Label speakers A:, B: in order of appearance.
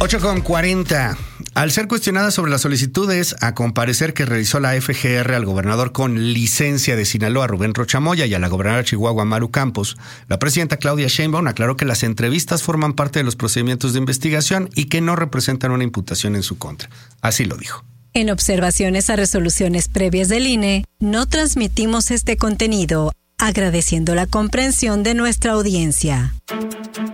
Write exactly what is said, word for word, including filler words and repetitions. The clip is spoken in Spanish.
A: ocho con cuarenta. Al ser cuestionada sobre las solicitudes a comparecer que realizó la F G R al gobernador con licencia de Sinaloa, Rubén Rocha Moya, y a la gobernadora de Chihuahua, Maru Campos, la presidenta Claudia Sheinbaum aclaró que las entrevistas forman parte de los procedimientos de investigación y que no representan una imputación en su contra. Así lo dijo.
B: En observaciones a resoluciones previas del I N E, no transmitimos este contenido, agradeciendo la comprensión de nuestra audiencia.